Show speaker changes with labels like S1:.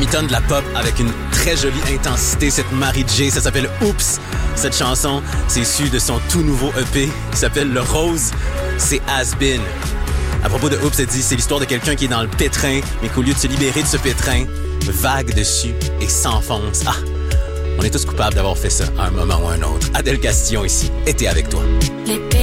S1: demi-tonne de la pop avec une très jolie intensité, cette Mary J, ça s'appelle Oops. Cette chanson, c'est issue de son tout nouveau EP qui s'appelle Le Rose, c'est Has Been. À propos de Oops, elle dit c'est l'histoire de quelqu'un qui est dans le pétrin, mais qu'au lieu de se libérer de ce pétrin, vague dessus et s'enfonce. Ah, on est tous coupables d'avoir fait ça à un moment ou à un autre. Adèle Castillon ici, était avec toi.